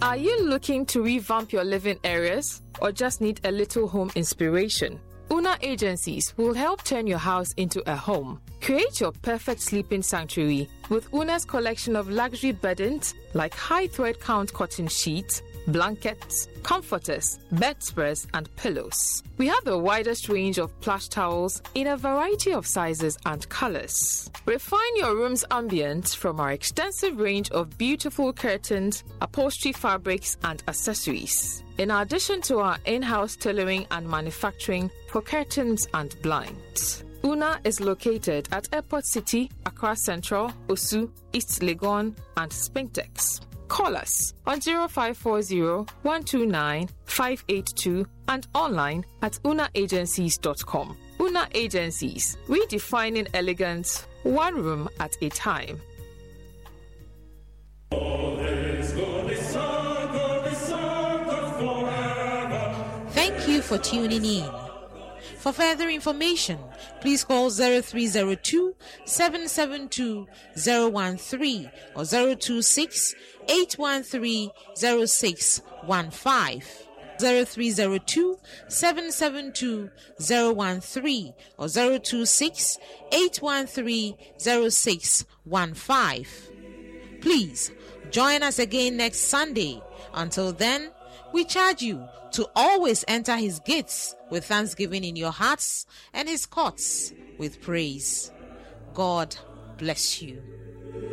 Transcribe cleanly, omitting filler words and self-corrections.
Are you looking to revamp your living areas or just need a little home inspiration? Una Agencies will help turn your house into a home. Create your perfect sleeping sanctuary with Una's collection of luxury beddings like high thread count cotton sheets, blankets, comforters, bedspreads, and pillows. We have the widest range of plush towels in a variety of sizes and colors. Refine your room's ambience from our extensive range of beautiful curtains, upholstery fabrics, and accessories. In addition to our in-house tailoring and manufacturing for curtains and blinds. Una is located at Airport City, Accra Central, Osu, East Legon, and Spintex. Call us on 0540-129-582 and online at unaagencies.com. Una Agencies, redefining elegance, one room at a time. Thank you for tuning in. For further information, please call 0302-772-013 or 026-813-0615. 0302-772-013 or 026-813-0615. Please join us again next Sunday. Until then, we charge you to always enter his gates with thanksgiving in your hearts and his courts with praise. God bless you.